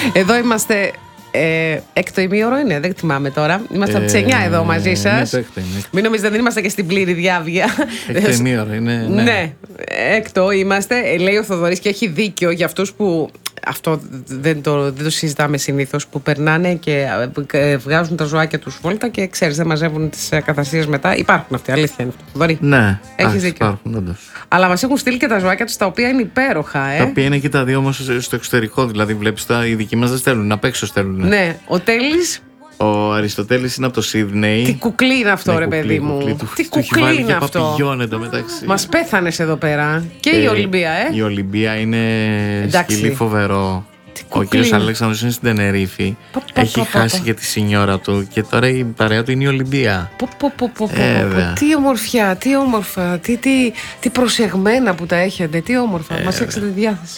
Εδώ είμαστε. Έκτο ημίωρο είναι, δεν θυμάμαι τώρα. Είμαστε από τις 9 εδώ μαζί σας. Μην νομίζετε, δεν είμαστε και στην πλήρη διάβγεια. Έκτο ημίωρο είναι. Ναι, έκτο είμαστε. Λέει ο Θοδωρής και έχει δίκιο για αυτούς που. Αυτό δεν το συζητάμε συνήθως. Που περνάνε και βγάζουν τα ζωάκια τους βόλτα και ξέρεις, δεν μαζεύουν τις καταστήσεις μετά. Υπάρχουν αυτοί, αλήθεια είναι αυτό. Θοδωρή. Ναι, έχεις δίκιο. Υπάρχουν, όντως. Αλλά μας έχουν στείλει και τα ζωάκια τους τα οποία είναι υπέροχα. Τα οποία είναι και τα δύο όμως στο εξωτερικό. Δηλαδή, βλέπεις οι δικοί μας δεν στέλνουν, απ' έξω στέλνουν. Ναι, ο Τέλης. Ο Αριστοτέλης είναι από το Σίδνεϊ. Τι κουκλί είναι αυτό, ρε παιδί μου. Τι κουκλί είναι αυτό. Παπηγιόν εντωμεταξύ. Μας πέθανες εδώ πέρα. Και η Ολυμπία, Η Ολυμπία είναι σκυλί φοβερό. Ο κύριος Αλέξανδρος είναι στην Τενερίφη. Έχει χάσει και τη σινιόρα του. Και τώρα η παρέα του είναι η Ολυμπία. Τι ομορφιά, τι όμορφα. Τι προσεγμένα που τα έχετε. Τι όμορφα. Μας έξετε τη διάθεση.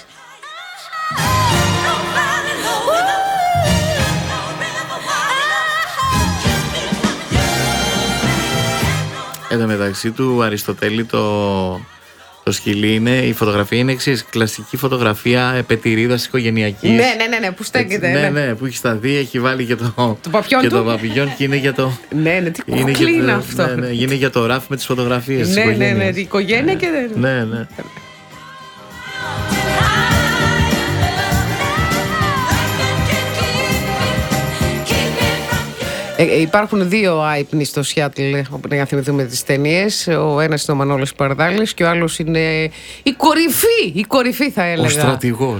Εν τω μεταξύ του Αριστοτέλη το σκυλί είναι, η φωτογραφία είναι εξής, κλασική φωτογραφία επετηρίδας οικογενειακής. Ναι, που στέκεται. Ναι, που έχει σταθεί, έχει βάλει και το παπιόν και είναι για το. Ναι, τι κουκλί είναι αυτό. Ναι, είναι για το ράφι με τις φωτογραφίες. Ναι, η οικογένεια και. Ναι. Υπάρχουν δύο άϊπνοι στο Σιάτλ, για να θυμηθούμε τις ταινίες. Ο ένας είναι ο Μανώλης Παρδάλης και ο άλλος είναι η κορυφή θα έλεγα.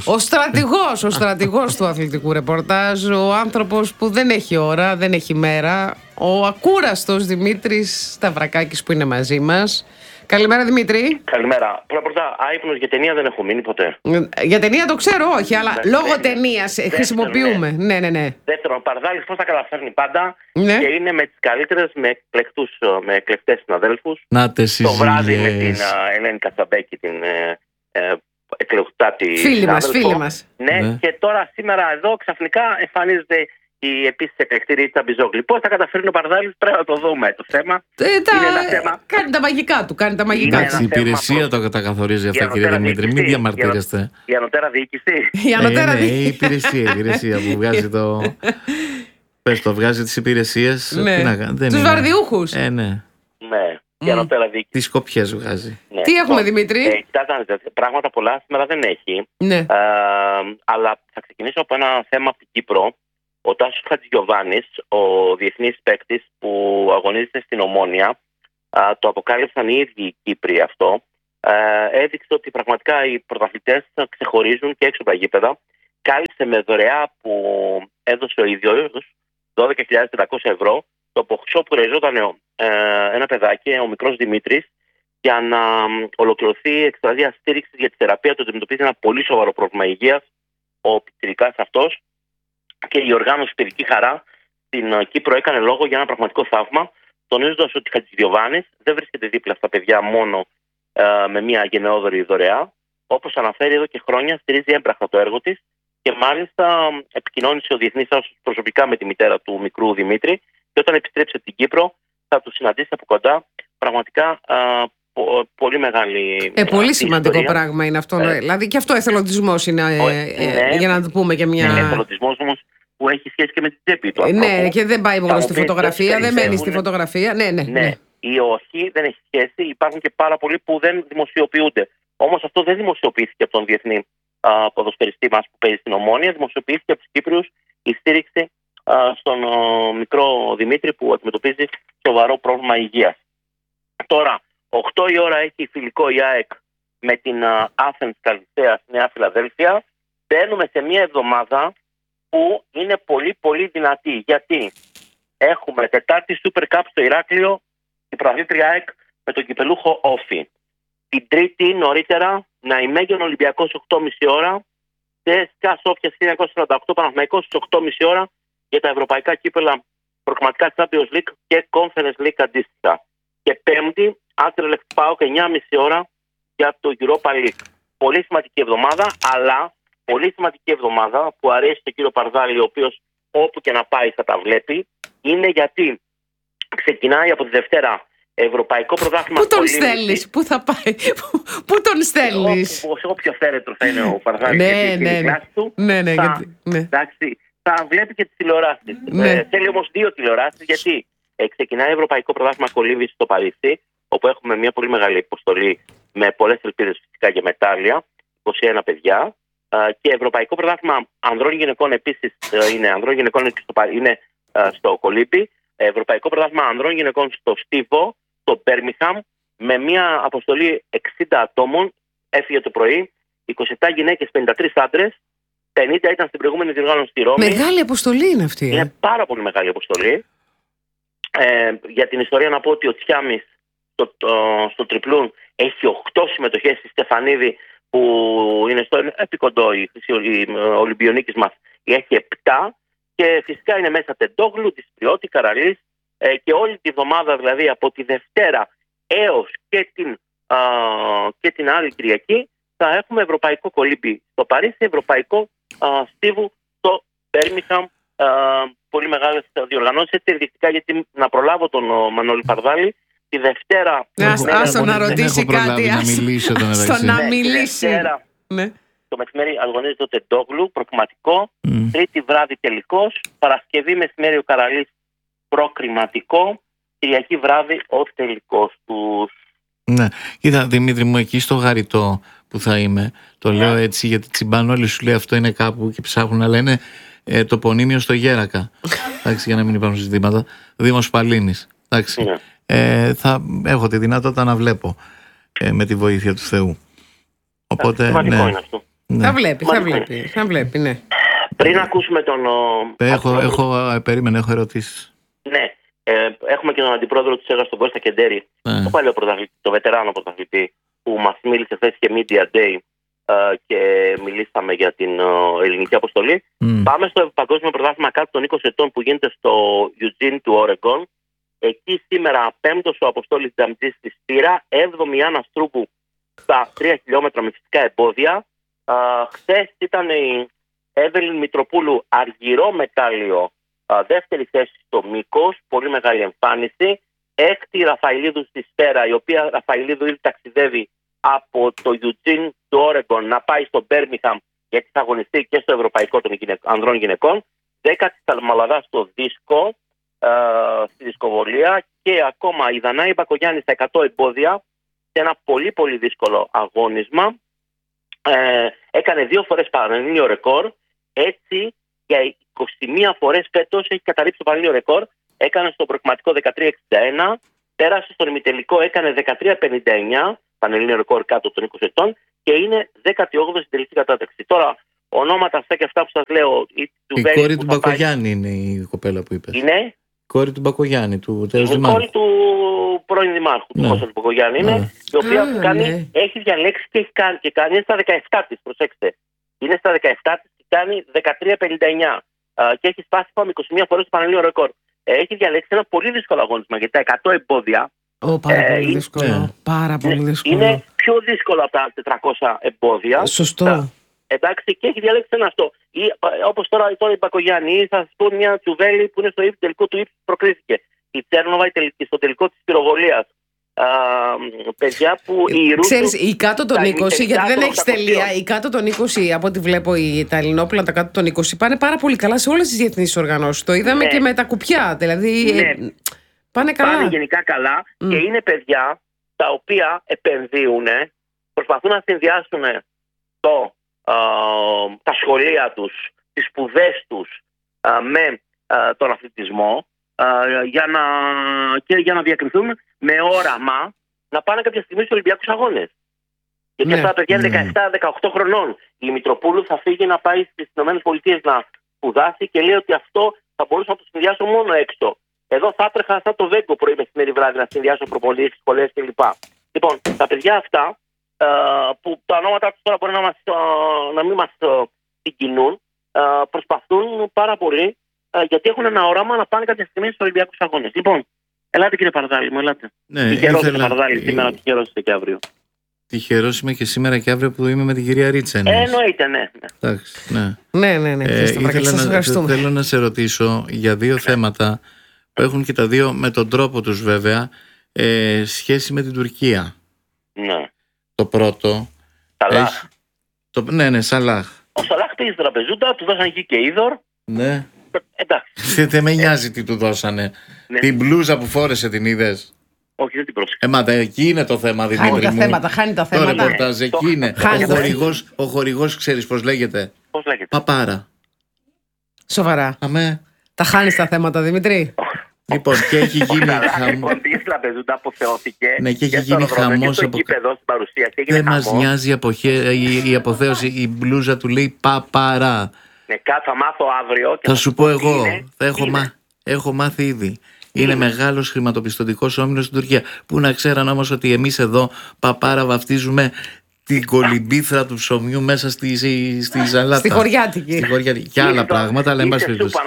Ο στρατηγός του αθλητικού ρεπορτάζ, ο άνθρωπος που δεν έχει ώρα, δεν έχει μέρα, ο ακούραστος Δημήτρης Σταυρακάκης που είναι μαζί μας. Καλημέρα, Δημήτρη. Καλημέρα. Πρώτα, άϊπνος για ταινία δεν έχω μείνει ποτέ. Για ταινία το ξέρω, όχι, αλλά λόγω ταινίας χρησιμοποιούμε. Ναι. Δεύτερον, ο Παρδάλης πώς τα καταφέρνει πάντα και είναι με τις καλύτερες, με εκλεκτές συναδέλφους. Το βράδυ με την Ελένη Κατσαμπέκη, την εκλεκτάτη φίλη μας. Ναι, και τώρα σήμερα εδώ ξαφνικά εμφανίζεται η επίσης εκλεκτή Ρίτσα Μπιζόγλη. Πώς θα καταφέρει ο Παρδάλης, πρέπει να το δούμε το θέμα. Είναι ένα θέμα. Κάνει τα μαγικά του. Η υπηρεσία το καθορίζει αυτά, κύριε Δημήτρη. Μην διαμαρτύρεστε. Η ανωτέρα διοίκηση. Η υπηρεσία που βγάζει το. Πες το, βγάζει τις υπηρεσίες. Τους βαρδιούχους. Ναι. Η ανωτέρα διοίκηση. Τις κοπιές βγάζει. Τι έχουμε, Δημήτρη? Κοιτάξτε, πράγματα πολλά σήμερα δεν έχει. Αλλά θα ξεκινήσω από ένα θέμα από την Κύπρο. Ο Τάσος Χατζηγιοβάνης, ο διεθνής παίκτης που αγωνίζεται στην Ομόνια, το αποκάλυψαν οι ίδιοι οι Κύπροι αυτό. Έδειξε ότι πραγματικά οι πρωταθλητές ξεχωρίζουν και έξω από τα γήπεδα. Κάλυψε με δωρεά που έδωσε ο ίδιος 12.400 ευρώ το ποσό που χρειαζόταν ένα παιδάκι, ο μικρός Δημήτρης, για να ολοκληρωθεί η εκστρατεία στήριξης για τη θεραπεία του. Αντιμετωπίζει ένα πολύ σοβαρό πρόβλημα υγείας ο πιτσιρικάς αυτός. Και η οργάνωση Παιδική Χαρά στην Κύπρο έκανε λόγο για ένα πραγματικό θαύμα, τονίζοντας ότι Χατζηγιοβάνης δεν βρίσκεται δίπλα στα παιδιά μόνο με μια γενναιόδορη δωρεά. Όπως αναφέρει εδώ και χρόνια, στηρίζει έμπραχτα το έργο της και μάλιστα επικοινώνησε ο Διεθνής Άσος προσωπικά με τη μητέρα του μικρού Δημήτρη και όταν επιστρέψει από την Κύπρο θα του συναντήσει από κοντά. Πραγματικά πολύ μεγάλη. Πολύ σημαντικό πράγμα είναι αυτό. Δηλαδή και αυτό εθελοντισμός είναι. Για να το πούμε και μια. Είναι εθελοντισμός όμως που έχει σχέση και με την τσέπη του. Ναι, και δεν πάει μόνο στη φωτογραφία, δεν μένει στη φωτογραφία. Ναι. Ή όχι, δεν έχει σχέση. Υπάρχουν και πάρα πολλοί που δεν δημοσιοποιούνται. Όμως αυτό δεν δημοσιοποιήθηκε από τον διεθνή ποδοσφαιριστή μας που παίζει στην Ομόνια. Δημοσιοποιήθηκε από τους Κύπριους η στήριξη στον μικρό Δημήτρη που αντιμετωπίζει σοβαρό πρόβλημα υγείας. Τώρα, 8 η ώρα έχει φιλικό η ΑΕΚ με την Athens Καλυθέα στη Νέα Φιλαδέλφια. Μπαίνουμε σε μια εβδομάδα που είναι πολύ πολύ δυνατή. Γιατί έχουμε Τετάρτη Super Cup στο Ηράκλειο, η πρωταθλήτρια ΑΕΚ με τον κυπελούχο Όφη. Την Τρίτη νωρίτερα Ναϊμέγιον Ολυμπιακός 8.30 ώρα και ΣΚΑ Σόφια 1948 Παναθηναϊκός στις 8.30 ώρα για τα ευρωπαϊκά κύπελα προκριματικά Champions League και Conference League αντίστοιχα. Και Πέμπτη Anderlecht ΠΑΟΚ 9.30 ώρα για το Europa League. Πολύ σημαντική εβδομάδα, αλλά πολύ σημαντική εβδομάδα που αρέσει στον κύριο Παρδάλη, ο οποίος όπου και να πάει θα τα βλέπει, είναι γιατί ξεκινάει από τη Δευτέρα Ευρωπαϊκό πρωτάθλημα. Πού τον στέλνεις, πού θα πάει, πού τον στέλνεις? Όποιο θέρετρο θα είναι ο Παρδάλης και η κλάση του. Εντάξει, θα βλέπει και τις τηλεοράσεις. Θέλει όμως 2 τηλεοράσεις, γιατί ξεκινάει Ευρωπαϊκό Πρωτάθλημα Κολύμβησης στο Παρίσι, όπου έχουμε μια πολύ μεγάλη υποστολή με πολλές ελπίδες φυσικά για μετάλλια, 21 παιδιά. Και Ευρωπαϊκό Πρωτάθλημα Ανδρών Γυναικών επίσης είναι, ανδρών γυναικών είναι στο Κολύμπι. Ευρωπαϊκό Πρωτάθλημα Ανδρών Γυναικών στο Στίβο, στο Μπέρμιχαμ, με μια αποστολή 60 ατόμων. Έφυγε το πρωί, 27 γυναίκες, 53 άντρες, 50 ήταν στην προηγούμενη διοργάνωση στη Ρώμη. Μεγάλη αποστολή είναι αυτή. Είναι πάρα πολύ μεγάλη αποστολή. Για την ιστορία να πω ότι ο Τσιάμις στο τριπλούν έχει 8 συμμετοχές, στη Στεφανίδη που είναι στο επικοντό η Ολυμπιονίκης μας έχει 7, και φυσικά είναι μέσα Τεντόγλου, Τισπριώτη, Καραλής, και όλη τη βδομάδα, δηλαδή από τη Δευτέρα έως και την άλλη Κυριακή, θα έχουμε Ευρωπαϊκό Κολύμπι στο Παρίσι, Ευρωπαϊκό Στίβου στο Μπέρμιχαμ. Πολύ μεγάλες διοργανώσεις, έτσι ενδεικτικά, γιατί να προλάβω τον Μανώλη Παρδάλη τη Δευτέρα. Άσο να ρωτήσει κάτι. Άσο να μιλήσει. Το μεσημέρι αγωνίζεται ο Τεντόγλου, προκριματικό. Τρίτη βράδυ τελικός. Παρασκευή μεσημέρι ο Καραλής, προκριματικό. Κυριακή βράδυ ο τελικός τους. Ναι, κοίτα Δημήτρη μου, εκεί στο Γαριτό που θα είμαι, το λέω έτσι γιατί τσιμπάνε όλοι, σου λέει αυτό είναι κάπου και ψάχνουν, αλλά είναι το πονίμιο στο Γέρακα. Εντάξει, για να μην υπάρχουν ζητήματα. Δήμος Παλίνης. Εντάξει. Θα έχω τη δυνατότητα να βλέπω με τη βοήθεια του Θεού. Οπότε, σημαντικό είναι αυτό. Ναι. Θα βλέπει, ναι. Πριν ακούσουμε τον... Περίμενε, έχω ερωτήσεις. Ναι. Έχουμε και τον αντιπρόεδρο της ΕΓΑ, τον Κώστα Κεντέρη, το παλαιό πρωταθλητή, το βετεράνο πρωταθλητή, που μας μίλησε χθες και Media Day και μιλήσαμε για την ελληνική αποστολή. Πάμε στο Παγκόσμιο Πρωτάθλημα κάτω των 20 ετών που γίνεται στο Eugene του Όρεγκον. Εκεί σήμερα 5ος ο Αποστόλης Τζαμτζής στη Σπύρα, 7η Άννα Στρούμπου στα 3 χιλιόμετρα με φυσικά εμπόδια. Χθες ήταν η Εύελιν Μητροπούλου, αργυρό μετάλλιο, δεύτερη θέση στο μήκος, πολύ μεγάλη εμφάνιση. 6η Ραφαηλίδου στη Σφαίρα, η οποία Ραφαηλίδου ήδη ταξιδεύει από το Eugene του Όρεγκον να πάει στο Μπέρμιχαμ, γιατί θα αγωνιστεί και στο Ευρωπαϊκό των Ανδρών Γυναικών. 10η Σταλμαλαδά στο δίσκο, στη δισκοβολία, και ακόμα η Δανάη Μπακογιάννη στα 100 εμπόδια, σε ένα πολύ πολύ δύσκολο αγώνισμα. Έκανε 2 φορές πανελλήνιο ρεκόρ, έτσι για 21 φορές φέτος έχει καταρρύψει το πανελλήνιο ρεκόρ. Έκανε στο προκριματικό 13.61, πέρασε στον ημιτελικό, έκανε 13.59, πανελλήνιο ρεκόρ κάτω των 20 ετών, και είναι 18η στην τελική κατάταξη. Τώρα, ονόματα αυτά και αυτά που σας λέω. Η κόρη του Μπακογιάννη είναι η κοπέλα που είπες. Είναι. Κόρη του Μπακογιάννη, του τέλος δημάρχου. Κόρη του πρώην δημάρχου, του Κώστα του Μπακογιάννη είναι, η οποία έχει διαλέξει και έχει κάνει, είναι στα 17 της, προσέξτε. Είναι στα 17 της και κάνει 13.59 και έχει σπάσει πάμε 21 φορές το πανελλήνιο ρεκόρ. Έχει διαλέξει ένα πολύ δύσκολο αγώνισμα, γιατί τα 100 εμπόδια πάρα πολύ δύσκολο. Πάρα πολύ δύσκολο. Είναι πιο δύσκολο από τα 400 εμπόδια. Σωστό. Εντάξει, και έχει διαλέξει ένα αυτό. Όπως τώρα η Μπακογιάννη, θα σας πω μια Τσουβέλη που είναι στο τελικό του ύψου που προκρίθηκε. Η Τσέρνοβα στο τελικό της πυροβολίας. Παιδιά που ξέρεις, η κάτω των 20, γιατί δεν έχει τελεία, η κάτω των 20, από ό,τι βλέπω τα ελληνόπουλα, τα κάτω των 20 πάνε πάρα πολύ καλά σε όλες τις διεθνείς οργανώσεις. Το είδαμε και με τα κουπιά. Δηλαδή πάνε καλά. Πάνε γενικά καλά και είναι παιδιά τα οποία επενδύουν, προσπαθούν να συνδυάσουν τα σχολεία τους, τις σπουδές τους με τον αθλητισμό, για να διακριθούν με όραμα να πάνε κάποια στιγμή στους Ολυμπιακούς Αγώνες. Γιατί αυτά τα παιδιά είναι 17-18 χρονών. Η Μητροπούλου θα φύγει να πάει στις ΗΠΑ να σπουδάσει και λέει ότι αυτό θα μπορούσα να το συνδυάσω μόνο έξω. Εδώ θα έτρεχα σαν το Βέγκο πρωί, μεσημέρι, βράδυ να συνδυάσω προπονήσεις, σχολές κλπ. Λοιπόν, τα παιδιά αυτά, που τα ονόματα τους τώρα μπορεί να μην μας συγκινούν, προσπαθούν πάρα πολύ, γιατί έχουν ένα όραμα να πάνε κάποια στιγμή στους Ολυμπιακούς Αγώνες. Λοιπόν, ελάτε κύριε Παρδάλη μου, ελάτε. Τυχερός κύριε Παρδάλη σήμερα, τυχερός είστε και αύριο. Τυχερός είμαι και σήμερα και αύριο που είμαι με την κυρία Ρίτσα. Εννοείται, ναι. Εντάξει, ναι. Θέλω να σε ρωτήσω για 2 θέματα που έχουν και τα 2 με τον τρόπο τους βέβαια σχέση με την Τουρκία. Ναι. Το πρώτο. Σαλάχ. Ναι, Σαλάχ. Ο Σαλάχ πήγε στην τραπεζούτα, του δώσανε εκεί και είδωρ. Ναι. Εντάξει. Δεν με νοιάζει τι του δώσανε. Ναι. Την μπλούζα που φόρεσε την είδες? Όχι, δεν την πρόσεξα. Εκεί είναι το θέμα, Δημήτρη μου. Χάνει τα θέματα. Το ρεπορτάζ εκεί είναι. Ο χορηγός ξέρεις πώς λέγεται? Πώς λέγεται? Παπάρα. Σοβαρά. Αμέ. Τα χάνεις τα θέματα, Δημήτρη. Λοιπόν, και έχει γίνει χαμός. Πήγε στην τραπεζούτα, αποθεώθηκε. Ναι, και έχει γίνει χαμός. Δεν μας νοιάζει η αποθέωση. Η μπλούζα του λέει Παπάρα. Ναι, θα μάθω αύριο. Θα σου πω εγώ. Έχω μάθει ήδη. Είναι μεγάλος χρηματοπιστωτικός όμιλος στην Τουρκία. Πού να ξέραν όμως ότι εμείς εδώ Παπάρα βαφτίζουμε την κολυμπήθρα του ψωμιού μέσα στη ζαλάτα. Στη χωριάτικη. Και άλλα πράγματα, αλλά εν πάση περιπτώσει.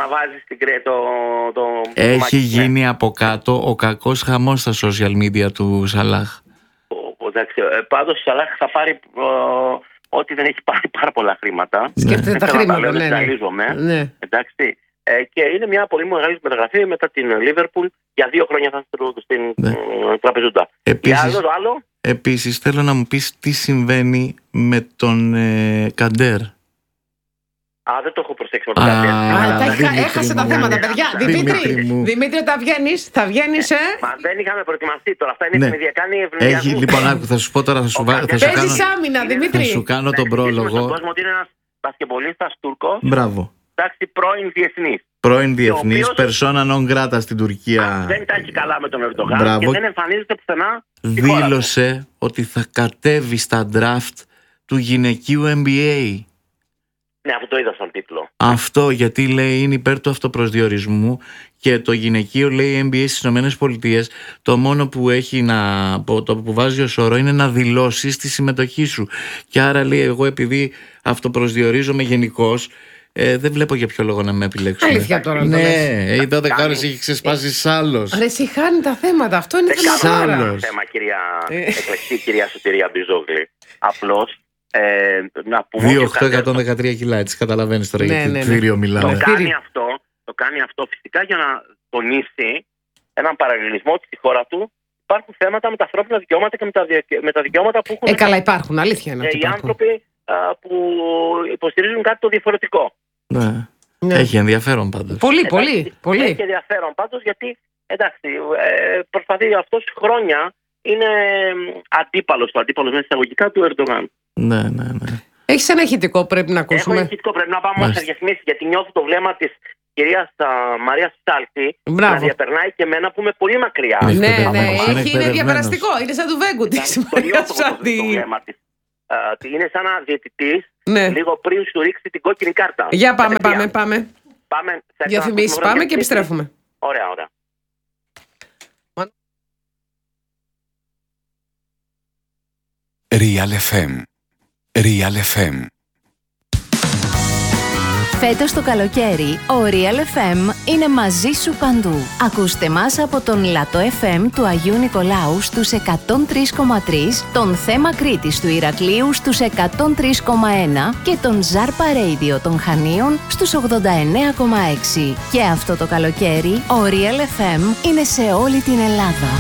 Έχει γίνει από κάτω ο κακός χαμός στα social media του Σαλάχ. Πάντως ο Σαλάχ θα πάρει ότι δεν έχει πάρει πάρα πολλά χρήματα. Σκέφτεται τα χρήματα, ναι. Εντάξει. Και είναι μια πολύ μεγάλη μεταγραφή μετά την Λίβερπουλ. Για 2 χρόνια θα στην τραπεζούτα. Επίσης θέλω να μου πεις τι συμβαίνει με τον Καντέρ. Δεν το έχω προσέξει με τον Καντέρ. Έχασε τα θέματα, παιδιά. Δημήτρη, θα βγαίνεις. Μα δεν είχαμε προετοιμαστεί τώρα. Αυτά είναι συνειδιακά ευνηδιασμού. Λοιπόν, θα σου πω τώρα. Παίζεις άμυνα, Δημήτρη. Θα σου κάνω τον πρόλογο. Στον κόσμο ότι είναι ένας μπασκετμπολίστας Τούρκος. Μπράβο. Εντάξει, πρώην διεθνής, persona non grata στην Τουρκία. Δεν τα έχει καλά με τον Ερντογάν και δεν εμφανίζεται πουθενά. Δήλωσε ότι θα κατέβει στα draft του γυναικείου NBA. Ναι, αυτό το είδα στον τίτλο. Αυτό γιατί λέει είναι υπέρ του αυτοπροσδιορισμού και το γυναικείο λέει NBA στις ΗΠΑ. Το μόνο που έχει που βάζει ως όρο είναι να δηλώσεις τη συμμετοχή σου. Και άρα λέει εγώ επειδή αυτοπροσδιορίζομαι γενικώς, δεν βλέπω για ποιο λόγο να με επιλέξουν. Αλήθεια τώρα. Ναι, οι 12 ώρες έχει ξεσπάσει άλλος. Ρε, χάνει τα θέματα. Αυτό είναι θέμα, κυρία Σωτηρία Μπιζόγλη. Απλώς να πούμε. 2.813 κιλά, έτσι καταλαβαίνεις τώρα γιατί κτίριο μιλάμε. Το κάνει αυτό φυσικά για να τονίσει έναν παραλληλισμό ότι στη χώρα του υπάρχουν θέματα με τα ανθρώπινα δικαιώματα και με τα δικαιώματα που έχουν. Καλά, υπάρχουν, αλήθεια είναι. Οι άνθρωποι που υποστηρίζουν κάτι το διαφορετικό. Ναι. Έχει ενδιαφέρον πάντως. Πολύ. Έχει ενδιαφέρον πάντως γιατί προσπαθεί αυτός χρόνια είναι αντίπαλος μέσα εισαγωγικά του Ερντογάν. Ναι. Έχεις ένα ηχητικό πρέπει να ακούσουμε. Έχω ηχητικό, πρέπει να πάμε σε διαφημίσεις γιατί νιώθω το βλέμμα της κυρίας Μαρίας Σάλτη να διαπερνάει και εμένα που είμαι πολύ μακριά. Ναι, είναι διαπεραστικό, είναι σαν του Βέγκου της Μαρίας Σάλτη. Είναι σαν ένα διαιτητής λίγο πριν σου ρίξει την κόκκινη κάρτα. Για πάμε. Διαφημίσεις, πάμε και επιστρέφουμε. Ωραία. Real FM. Φέτος το καλοκαίρι, ο Real FM είναι μαζί σου παντού. Ακούστε μας από τον Λατό FM του Αγίου Νικολάου στους 103,3, τον Θέμα Κρήτης του Ηρακλείου στους 103,1 και τον Ζάρπα Radio των Χανίων στους 89,6. Και αυτό το καλοκαίρι, ο Real FM είναι σε όλη την Ελλάδα.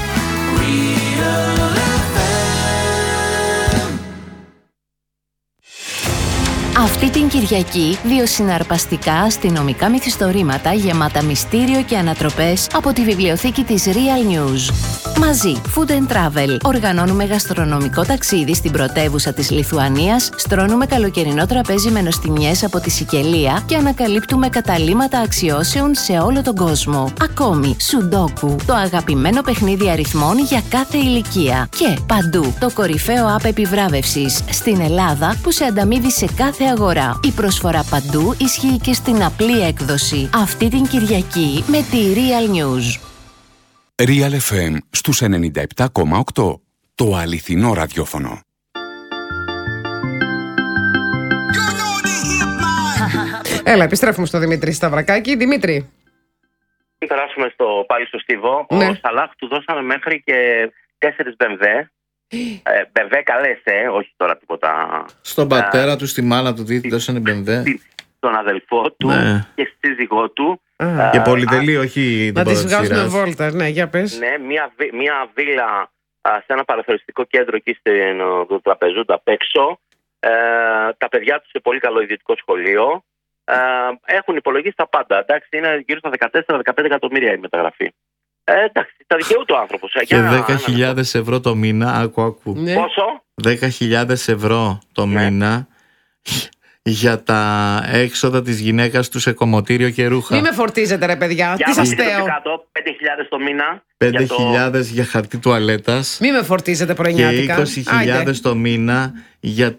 Αυτή την Κυριακή, 2 συναρπαστικά αστυνομικά μυθιστορήματα γεμάτα μυστήριο και ανατροπές από τη βιβλιοθήκη της Real News. Μαζί, Food and Travel, οργανώνουμε γαστρονομικό ταξίδι στην πρωτεύουσα της Λιθουανίας, στρώνουμε καλοκαιρινό τραπέζι με νοστιμιές από τη Σικελία και ανακαλύπτουμε καταλύματα αξιώσεων σε όλο τον κόσμο. Ακόμη, Σουντόκου, το αγαπημένο παιχνίδι αριθμών για κάθε ηλικία. Και παντού, το κορυφαίο app επιβράβευσης στην Ελλάδα που σε ανταμείβει σε κάθε αγορά. Η προσφορά παντού ισχύει και στην απλή έκδοση. Αυτή την Κυριακή με τη Real News. Real FM στους 97,8. Το αληθινό ραδιόφωνο. Έλα, επιστρέφουμε στο Δημήτρη Σταυρακάκη. Δημήτρη. Περάσουμε πάλι στο Στίβο. Ο Σαλάχ του δώσαμε μέχρι και 4 BMW. BMW καλές, όχι τώρα τίποτα. Στον πατέρα του, στη μάνα του δώσανε BMW. Στον αδελφό του και στη σύζυγό του. Και πολυτελή, όχι να τις βγάζουμε βόλτα. Ναι, για πες. Ναι, μια βίλα σε ένα παραθεριστικό κέντρο εκεί στο Τραπεζούντα απ' έξω. Τα παιδιά τους σε πολύ καλό ιδιωτικό σχολείο. Έχουν υπολογίσει τα πάντα. Εντάξει, είναι γύρω στα 14-15 εκατομμύρια η μεταγραφή. Εντάξει, τα δικαιούται ο άνθρωπος. Και 10.000 ευρώ το μήνα. Άκου. Ναι. Πόσο? 10.000 ευρώ το μήνα για τα έξοδα της γυναίκας του σε κομμωτήριο και ρούχα. Μην με φορτίζετε ρε παιδιά, τι σας θέω. 5.000 το μήνα. 5.000 για χαρτί τουαλέτας. Μην με φορτίζετε πρωινιάτικα. Και 20.000 το μήνα για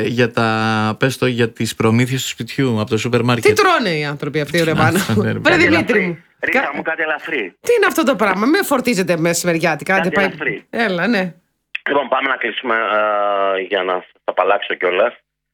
τις προμήθειες του σπιτιού από το σούπερ μάρκετ. Τι τρώνε οι άνθρωποι αυτοί, ρε πάνω. Βρε Δημήτρη μου. Ρίτα μου κάτι ελαφρύ. Τι είναι αυτό το πράγμα, μην με φορτίζετε μεσημεριάτικα. Κάτι ελαφρύ. Έλα, ναι. Λοιπόν, πάμε να κλείσουμε για να σας απαλλάξω κιόλας.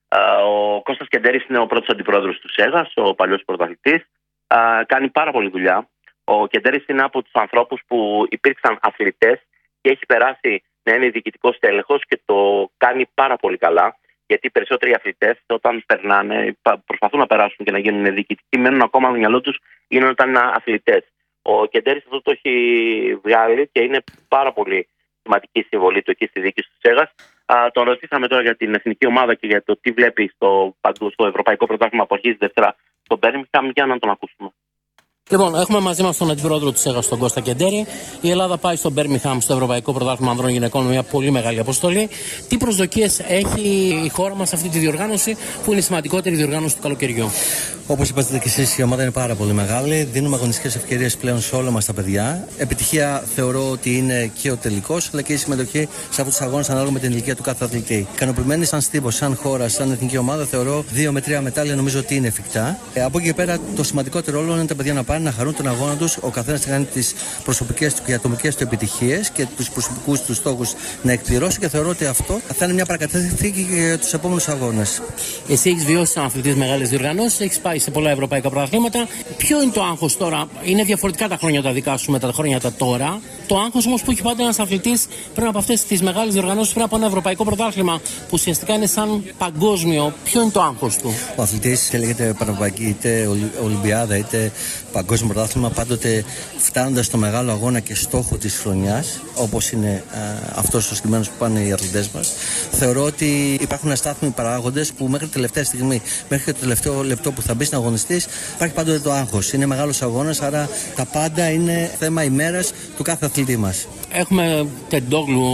Ο Κώστας Κεντέρης είναι ο πρώτος αντιπρόεδρος του ΣΕΓΑΣ, ο παλιός πρωταθλητής. Κάνει πάρα πολλή δουλειά. Ο Κεντέρης είναι από τους ανθρώπους που υπήρξαν αθλητές και έχει περάσει να είναι διοικητικός τέλεχος και το κάνει πάρα πολύ καλά. Γιατί οι περισσότεροι αθλητές, όταν περνάνε, προσπαθούν να περάσουν και να γίνουν διοικητικοί, μένουν ακόμα στο μυαλό τους είναι όταν είναι αθλητές. Ο Κεντέρης αυτό το έχει βγάλει και είναι πάρα πολύ σημαντική συμβολή του εκεί στη διοίκηση του ΣΕΓΑΣ. Τον ρωτήσαμε τώρα για την εθνική ομάδα και για το τι βλέπει στο Ευρωπαϊκό Πρωτάθλημα που αρχίζει Δευτέρα στον Μπέρμιγχαμ, για να τον ακούσουμε. Λοιπόν, έχουμε μαζί μας τον αντιπρόεδρο του ΣΕΓΑΣ, τον Κώστα Κεντέρη. Η Ελλάδα πάει στο Μπέρμιγχαμ, στο Ευρωπαϊκό Πρωτάθλημα Ανδρών Γυναικών, με μια πολύ μεγάλη αποστολή. Τι προσδοκίες έχει η χώρα μας σε αυτή τη διοργάνωση, που είναι η σημαντικότερη διοργάνωση του καλοκαιριού? Όπως είπατε και εσείς, η ομάδα είναι πάρα πολύ μεγάλη. Δίνουμε αγωνιστικές ευκαιρίες πλέον σε όλα μας τα παιδιά. Επιτυχία θεωρώ ότι είναι και ο τελικός, αλλά και η συμμετοχή σε αυτούς τους αγώνες ανάλογα με την ηλικία του κάθε αθλητή. Ικανοποιημένοι σαν στίβο, σαν χώρα, σαν εθνική ομάδα, θεωρώ 2 με 3 μετάλλια νομίζω ότι είναι εφικτά. Από εκεί και πέρα, το σημαντικότερο όλο είναι τα παιδιά να πάνε να χαρούν τον αγώνα τους, ο καθένας να κάνει τις προσωπικές του και ατομικές του επιτυχίες και τους προσωπικούς του στόχους να εκπληρώσει, και θεωρώ ότι αυτό θα είναι μια παρακαταθήκη για τους επόμενους αγώνες. Εσύ έχεις βιώσει σαν αθλητής μεγάλες διοργανώσεις, έχεις πάει σε πολλά ευρωπαϊκά πρωταθλήματα. Ποιο είναι το άγχος τώρα? Είναι διαφορετικά τα χρόνια τα δικά σου με τα χρόνια τα τώρα. Το άγχος όμως που έχει πάντα ένας αθλητής πριν από αυτές τις μεγάλες διοργανώσεις, πριν από ένα ευρωπαϊκό πρωτάθλημα που ουσιαστικά είναι σαν παγκόσμιο, ποιο είναι το άγχος του? Ο αθλητής, είτε λέγεται Πανευρωπαϊκή, είτε Ολυμπιάδα, είτε Παγκόσμιο Πρωτάθλημα, πάντοτε φτάνοντας στο μεγάλο αγώνα και στόχο της χρονιάς, όπως είναι αυτός ο συγκεκριμένος που πάνε οι αθλητές μας, θεωρώ ότι υπάρχουν αστάθμοι παράγοντες που μέχρι τη τελευταία στιγμή, μέχρι και το τελευταίο λεπτό που θα μπει να αγωνιστείς, υπάρχει πάντοτε το άγχος. Είναι μεγάλος αγώνας, άρα τα πάντα είναι θέμα ημέρας του κάθε αθλητή μας. Έχουμε Τεντόγλου,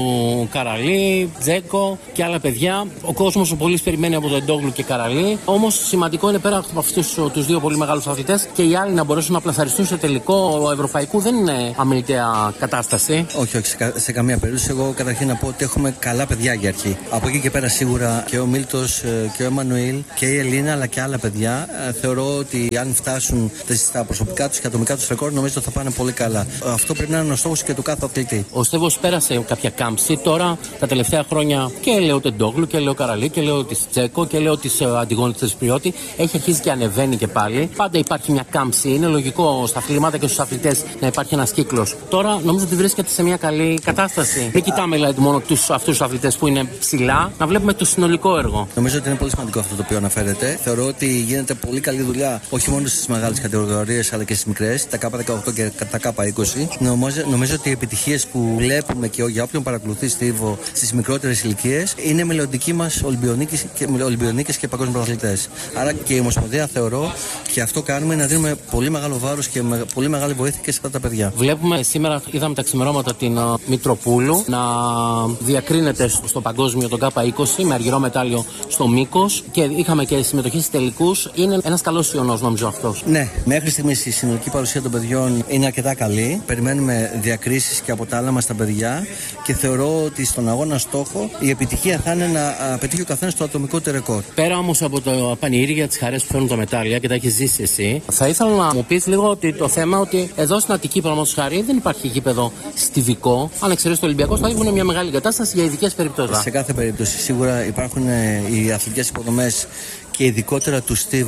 Καραλή, Τζέκο και άλλα παιδιά. Ο κόσμος ο πολύς περιμένει από Τεντόγλου και Καραλή. Όμως σημαντικό είναι πέρα από αυτούς τους δύο πολύ μεγάλους αθλητές και οι άλλοι να μπορέσουν να πλαθαριστούν σε τελικό ευρωπαϊκού. Δεν είναι αμεληταία κατάσταση. Όχι, σε καμία περίπτωση. Εγώ καταρχήν να πω ότι έχουμε καλά παιδιά για αρχή. Από εκεί και πέρα σίγουρα και ο Μίλτος και ο Εμμανουήλ και η Ελίνα, αλλά και άλλα παιδιά. Θεωρώ ότι αν φτάσουν στα προσωπικά τους και ατομικά τους ρεκόρ, νομίζω ότι θα πάνε πολύ καλά. Αυτό πρέπει να είναι ο στόχος και του κάθε αθλητή. Ο Στέβος πέρασε κάποια κάμψη τώρα τα τελευταία χρόνια και λέω Τεντόγλου και λέω Καραλή και λέω της Τσέκο και λέω της Αντιγόνη της Πριώτη. Έχει αρχίσει και ανεβαίνει και πάλι. Πάντα υπάρχει μια κάμψη. Είναι λογικό στα αθλήματα και στους αθλητές να υπάρχει ένας κύκλος. Τώρα νομίζω ότι βρίσκεται σε μια καλή κατάσταση. Δεν κοιτάμε δηλαδή μόνο αυτούς τους αθλητές που είναι ψηλά, να βλέπουμε το συνολικό έργο. Νομίζω ότι είναι πολύ σημαντικό αυτό το οποίο αναφέρετε. Θεωρώ ότι γίνεται πολύ καλή δουλειά όχι μόνο στις μεγάλες κατηγορίες αλλά και στις μικρές, τα K18 και τα K20. Νομίζω ότι οι επιτυχίες που βλέπουμε και για όποιον παρακολουθεί στίβο στις μικρότερες ηλικίες είναι μελλοντικοί μας Ολυμπιονίκες και παγκόσμιοι πρωταθλητές. Άρα και η Ομοσπονδία θεωρώ και αυτό κάνουμε, να δίνουμε πολύ μεγάλο βάρος και πολύ μεγάλη βοήθεια και σε αυτά τα παιδιά. Βλέπουμε σήμερα, είδαμε τα ξημερώματα την Μητροπούλου να διακρίνεται στο παγκόσμιο τον K20 με αργυρό μετάλλιο στο μήκος και είχαμε και συμμετοχή στις τελικούς. Είναι ένας καλός ιονός νομίζω αυτός. Ναι, μέχρι στιγμής η συνολική παρουσία των παιδιών είναι αρκετά καλή. Περιμένουμε διακρίσεις και από τα άλλα μας τα παιδιά και θεωρώ ότι στον αγώνα στόχο η επιτυχία θα είναι να πετύχει ο καθένας το ατομικό του ρεκόρ. Πέρα όμως από το πανηγύρι για τις χαρές που φέρνουν τα μετάλλια και τα έχεις ζήσει εσύ, θα ήθελα να μου πεις λίγο ότι το θέμα ότι εδώ στην Αττική, παραδείγματος χάρη, δεν υπάρχει γήπεδο στιβικό. Αν εξαιρέσει το Ολυμπιακό Στάδιο, είναι μια μεγάλη κατάσταση για ειδικές περιπτώσεις. Σε κάθε περίπτωση σίγουρα υπάρχουν οι αθλητικές υποδομές και ειδικότερα του στίβου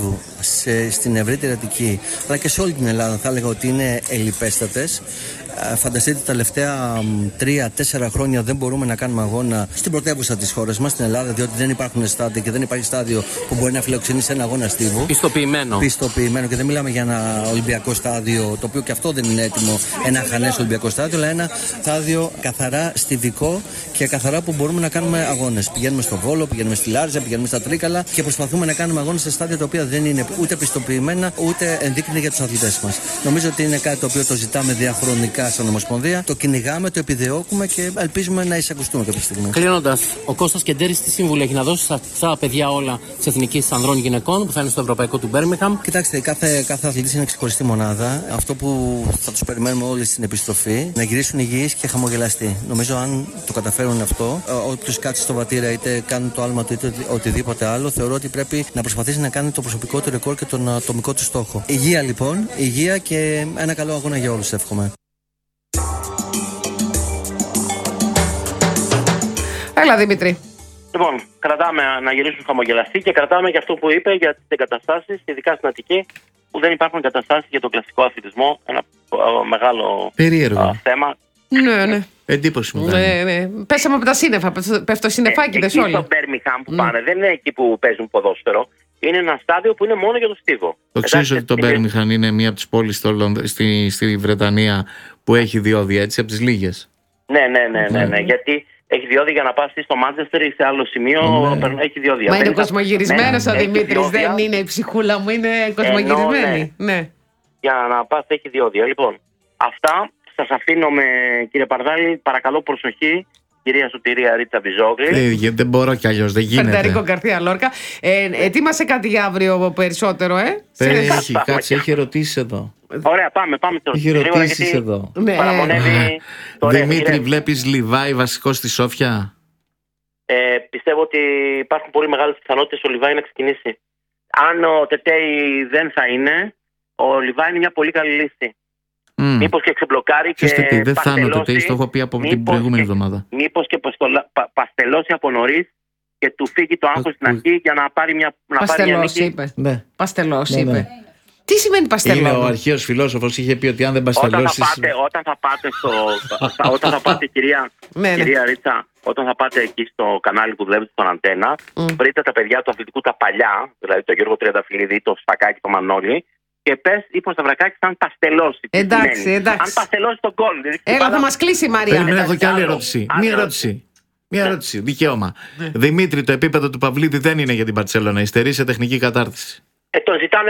στην ευρύτερη Αττική, αλλά και σε όλη την Ελλάδα, θα έλεγα ότι είναι ελλιπέστατες. Φανταστείτε, τα τελευταία 3-4 χρόνια δεν μπορούμε να κάνουμε αγώνα στην πρωτεύουσα της χώρας μας, στην Ελλάδα, διότι δεν υπάρχουν στάδια και δεν υπάρχει στάδιο που μπορεί να φιλοξενήσει ένα αγώνα στίβου. Πιστοποιημένο. Και δεν μιλάμε για ένα Ολυμπιακό στάδιο, το οποίο και αυτό δεν είναι έτοιμο, ένα χανές Ολυμπιακό στάδιο, αλλά ένα στάδιο καθαρά στιβικό και καθαρά που μπορούμε να κάνουμε αγώνες. Πηγαίνουμε στο Βόλο, πηγαίνουμε στη Λάριζα, πηγαίνουμε στα Τρίκαλα και προσπαθούμε να κάνουμε αγώνες σε στάδια τα οποία δεν είναι ούτε πιστοποιημένα ούτε ενδείκνυα για τους αθλητές μας. Νομίζω ότι είναι κάτι το οποίο το ζητάμε διαχρονικά σαν Ομοσπονδία, το κυνηγάμε, το επιδιώκουμε και ελπίζουμε να εισακουστούμε κάποια στιγμή. Κλείνοντας, ο Κώστας Κεντέρης τι συμβουλή έχει να δώσει στα αυτά παιδιά όλα της Εθνικής Ανδρών Γυναικών που θα είναι στο Ευρωπαϊκό του Μπέρμιγχαμ? Κοιτάξτε, κάθε αθλητής είναι ξεχωριστή μονάδα. Αυτό που θα τους περιμένουμε όλοι στην επιστροφή, να γυρίσουν υγιείς και χαμογελαστοί. Νομίζω αν το καταφέρουν αυτό, όποιος κάτσει στο βατήρα είτε κάνουν το άλμα του είτε οτιδήποτε άλλο, θεωρώ ότι πρέπει να προσπαθήσει να κάνει το προσωπικό του ρεκόρ και τον ατομικό του στόχο. Υγεία λοιπόν, υγεία και ένα καλό αγώνα για όλους, εύχομαι. Έλα, Δημήτρη. Λοιπόν, κρατάμε να γυρίσουν χαμογελαστοί και κρατάμε και αυτό που είπε για τις εγκαταστάσεις, ειδικά στην Αττική, που δεν υπάρχουν εγκαταστάσεις για τον κλασικό αθλητισμό. Ένα μεγάλο θέμα. Ναι. Εντύπωση μου κάνει. Ναι. Πέσαμε από τα σύννεφα. Πέφτω σύννεφάκιδες όλοι. Στο Μπέρμιγχαμ που πάνε, δεν είναι εκεί που παίζουν ποδόσφαιρο. Είναι ένα στάδιο που είναι μόνο για το στίβο. Το ξέρεις ότι το Μπέρμιγχαμ είναι μία από τις πόλεις στη Βρετανία που έχει διόδια, έτσι, από τις λίγες. Ναι. Γιατί έχει διόδια για να πας στο Μάντσεστερ ή σε άλλο σημείο. Έχει διόδια. Μα είναι κοσμογυρισμένος ο Δημήτρης, δεν είναι η ψυχούλα μου, είναι κοσμογυρισμένη. Ναι. Για να πας έχει διόδια. Λοιπόν, αυτά σας αφήνω κύριε Παρδάλη. Παρακαλώ προσοχή. Κυρία Σωτηρία Ρίτσα Βυζόγλη. Δεν μπορώ κι αλλιώς, δεν γίνεται. Φεντερίκο Γκαρθία Λόρκα. Ετοίμασε κάτι για αύριο περισσότερο, Έχει ερωτήσεις εδώ. Ωραία, πάμε τώρα. Έχει ερωτήσεις εδώ. Παραμονεύει. Δημήτρη, βλέπεις Λιβάη βασικό στη Σόφια? Πιστεύω ότι υπάρχουν πολύ μεγάλες πιθανότητες ο Λιβάη να ξεκινήσει. Αν ο Τετέι δεν θα είναι, ο Λιβάη είναι μια πολύ καλή λύση. Μήπως και ξεμπλοκάρει και δεν θα είναι ο Τετέι, το έχω πει από την προηγούμενη εβδομάδα. Μήπως και παστελώσει από νωρίς και του φύγει το άγχος στην αρχή για να πάρει μια νίκη. Παστελός είπε. Τι σημαίνει παστελό? Είναι ο αρχαίος φιλόσοφος, είχε πει ότι αν δεν παστελώσεις... Όταν θα πάτε κυρία Ρίτσα, όταν θα πάτε εκεί στο κανάλι που δουλεύετε στον Αντένα, βρείτε τα παιδιά του αθλητικού τα παλιά, δηλαδή τον Γιώργο Τριανταφυλλίδη, το Σφακάκι, το Μανώλη, και πες είπε ο Σταυρακάκης αν παστελώσει. Εντάξει. Αν παστελώσει τον κόλ. Έλα, θα μας κλείσει η Μαρία. Περιμένω εδώ κι άλλη ερώτηση. Μία ερώτηση. Δικαίωμα. Δημήτρη, το επίπεδο του Παυλίδη δεν είναι για την Μπαρτσελόνα. Υστερεί σε τεχνική κατάρτιση. Τον ζητάνε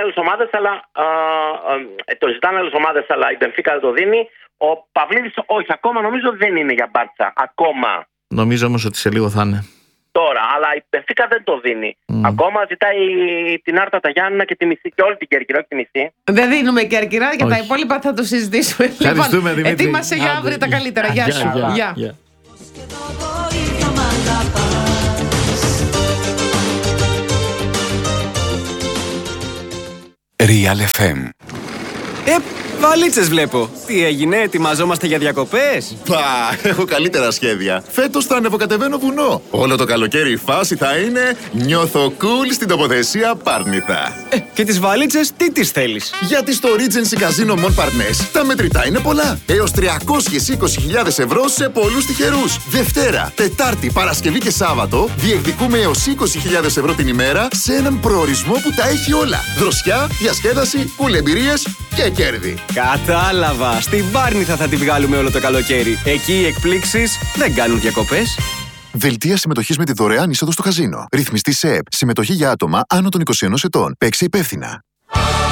άλλες ομάδες, αλλά η Μπενφίκα δεν το δίνει. Ο Παυλίδης όχι, ακόμα νομίζω δεν είναι για Μπάρτσα. Ακόμα. Νομίζω όμως ότι σε λίγο θα είναι. Τώρα, αλλά η Μπενφίκα δεν το δίνει. Ακόμα ζητάει την Άρτα τα Γιάννηνα και τη μισή και όλη την Κέρκυρα, όχι τη μισή. Δεν δίνουμε Κέρκυρα, για τα υπόλοιπα θα το συζητήσουμε. Ευχαριστούμε, Δημήτρη. Ετοίμασε για αύριο τα καλύτερα. Γεια σου. Γεια. Real FM. Βαλίτσες βλέπω. Τι έγινε, ετοιμαζόμαστε για διακοπές? Έχω καλύτερα σχέδια. Φέτος θα ανεβοκατεβαίνω βουνό. Όλο το καλοκαίρι η φάση θα είναι νιώθω cool στην τοποθεσία Πάρνηθα. Και τις βαλίτσες τι τις θέλεις? Γιατί στο Regency Casino Mon Parnes τα μετρητά είναι πολλά. Έως 320.000 ευρώ σε πολλούς τυχερούς. Δευτέρα, Τετάρτη, Παρασκευή και Σάββατο διεκδικούμε έως 20.000 ευρώ την ημέρα σε έναν προορισμό που τα έχει όλα. Δροσιά, διασκέδαση, κουλεμπειρίες και κέρδη. Κατάλαβα. Στην Πάρνηθα θα τη βγάλουμε όλο το καλοκαίρι. Εκεί οι εκπλήξεις δεν κάνουν διακοπές. Δελτία συμμετοχής με τη δωρεάν είσοδο στο καζίνο. Ρυθμιστή ΣΕΕΠ. Συμμετοχή για άτομα άνω των 21 ετών. Παίξε υπεύθυνα.